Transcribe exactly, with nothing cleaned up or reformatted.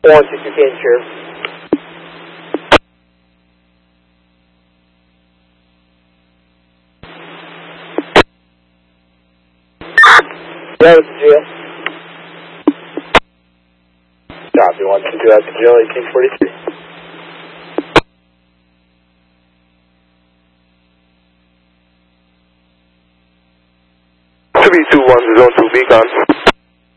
one sixty ten, Sheriff. Yeah, this is G S. Copy, one two two out to G L eighteen forty-three. two B two one, zone two beacon.